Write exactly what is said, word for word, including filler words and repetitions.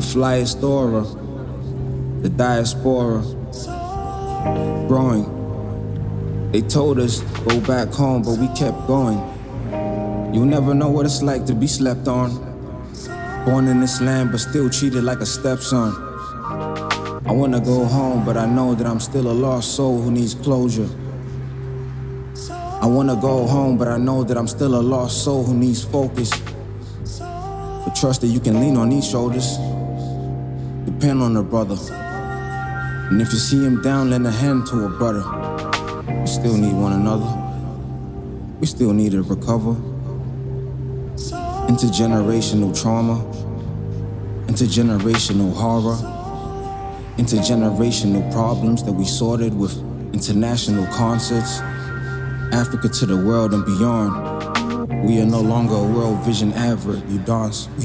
The flyest aura, the diaspora, growing. They told us, go back home, but we kept going. You'll never know what it's like to be slept on. Born in this land, but still treated like a stepson. I wanna go home, but I know that I'm still a lost soul who needs closure. I wanna go home, but I know that I'm still a lost soul who needs focus. But trust that you can lean on these shoulders. Depend on a brother. And if you see him down, lend a hand to a brother. We still need one another. We still need to recover. Intergenerational trauma. Intergenerational horror. Intergenerational problems that we sorted with international concerts. Africa to the world and beyond. We are no longer a World Vision advert, you dance.